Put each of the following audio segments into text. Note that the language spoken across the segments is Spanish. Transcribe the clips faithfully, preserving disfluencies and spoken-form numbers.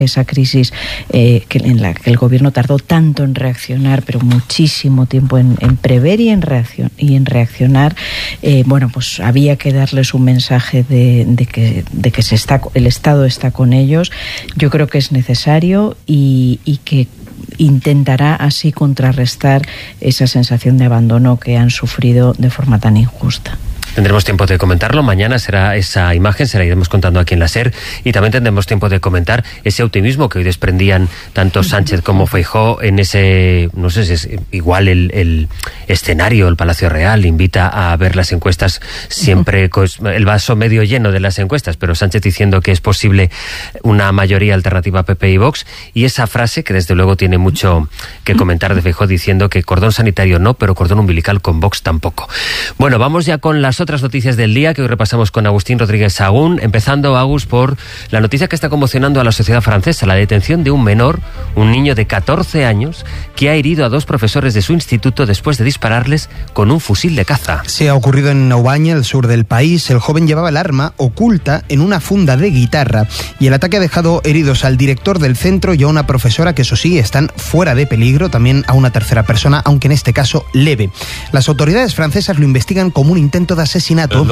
esa crisis eh, que, en la que el gobierno tardó tanto en reaccionar, pero muchísimo tiempo en, en prever y en, reaccion, y en reaccionar, eh, bueno, pues había que darles un mensaje de, de que, de que se está, el Estado está con ellos. Yo creo que es necesario y, y que intentará así contrarrestar esa sensación de abandono que han sufrido de forma tan injusta. Tendremos tiempo de comentarlo. Mañana será esa imagen, se la iremos contando aquí en la SER, y también tendremos tiempo de comentar ese optimismo que hoy desprendían tanto Sánchez como Feijóo en ese, no sé si es igual el, el escenario, el Palacio Real invita a ver las encuestas siempre, el vaso medio lleno de las encuestas, pero Sánchez diciendo que es posible una mayoría alternativa P P y Vox, y esa frase que desde luego tiene mucho que comentar de Feijóo diciendo que cordón sanitario no, pero cordón umbilical con Vox tampoco. Bueno, vamos ya con las otras noticias del día que hoy repasamos con Agustín Rodríguez Sagún, empezando, Agus, por la noticia que está conmocionando a la sociedad francesa, la detención de un menor, un niño de catorce años, que ha herido a dos profesores de su instituto después de dispararles con un fusil de caza. Se ha ocurrido en Aubagne, al sur del país. El joven llevaba el arma oculta en una funda de guitarra y el ataque ha dejado heridos al director del centro y a una profesora que, eso sí, están fuera de peligro, también a una tercera persona, aunque en este caso leve. Las autoridades francesas lo investigan como un intento de asesinato.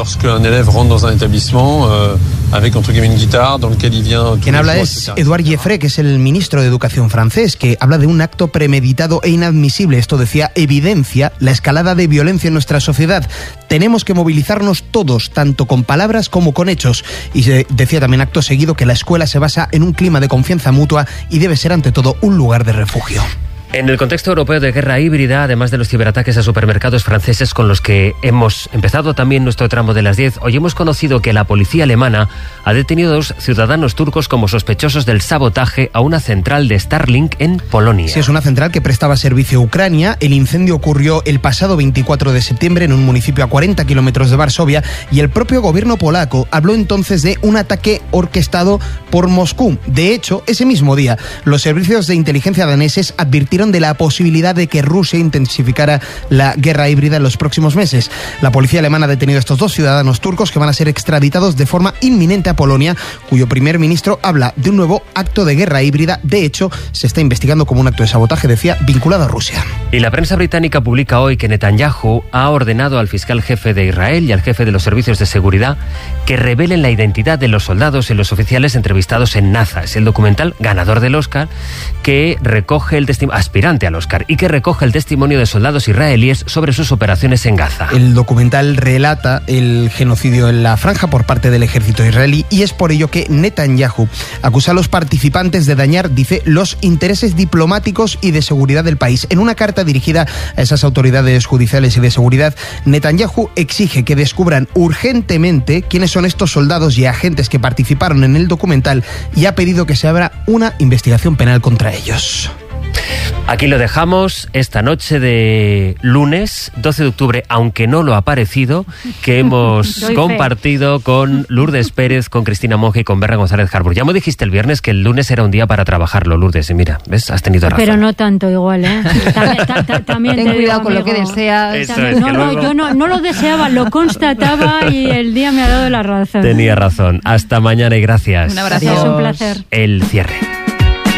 Quien habla es Edouard Gieffre, que es el ministro de Educación francés, que habla de un acto premeditado e inadmisible. Esto, decía, evidencia la escalada de violencia en nuestra sociedad. Tenemos que movilizarnos todos, tanto con palabras como con hechos. Y se decía también acto seguido que la escuela se basa en un clima de confianza mutua y debe ser ante todo un lugar de refugio. En el contexto europeo de guerra híbrida, además de los ciberataques a supermercados franceses con los que hemos empezado también nuestro tramo de las diez, hoy hemos conocido que la policía alemana ha detenido a dos ciudadanos turcos como sospechosos del sabotaje a una central de Starlink en Polonia. Sí, es una central que prestaba servicio a Ucrania. El incendio ocurrió el pasado veinticuatro de septiembre en un municipio a cuarenta kilómetros de Varsovia y el propio gobierno polaco habló entonces de un ataque orquestado por Moscú. De hecho, ese mismo día, los servicios de inteligencia daneses advirtieron de la posibilidad de que Rusia intensificara la guerra híbrida en los próximos meses. La policía alemana ha detenido a estos dos ciudadanos turcos que van a ser extraditados de forma inminente a Polonia, cuyo primer ministro habla de un nuevo acto de guerra híbrida. De hecho, se está investigando como un acto de sabotaje, decía, vinculado a Rusia. Y la prensa británica publica hoy que Netanyahu ha ordenado al fiscal jefe de Israel y al jefe de los servicios de seguridad que revelen la identidad de los soldados y los oficiales entrevistados en Naza. Es el documental ganador del Oscar que recoge el testimonio, aspirante al Oscar, y que recoge el testimonio de soldados israelíes sobre sus operaciones en Gaza. El documental relata el genocidio en la franja por parte del ejército israelí y es por ello que Netanyahu acusa a los participantes de dañar, dice, los intereses diplomáticos y de seguridad del país. En una carta dirigida a esas autoridades judiciales y de seguridad, Netanyahu exige que descubran urgentemente quiénes son estos soldados y agentes que participaron en el documental y ha pedido que se abra una investigación penal contra ellos. Aquí lo dejamos esta noche de lunes, doce de octubre, aunque no lo ha parecido, que hemos compartido con Lourdes Pérez, con Cristina Monge y con Berra González Harbour. Ya me dijiste el viernes que el lunes era un día para trabajarlo, Lourdes, y mira, ¿ves? Has tenido razón. Pero no tanto igual, ¿eh? También, ta, ta, también ten cuidado con lo que deseas. Eso también, es, no, que no, luego... yo no, no lo deseaba, lo constataba y el día me ha dado la razón. Tenía razón. Hasta mañana y gracias. Un abrazo. Es un placer. El cierre.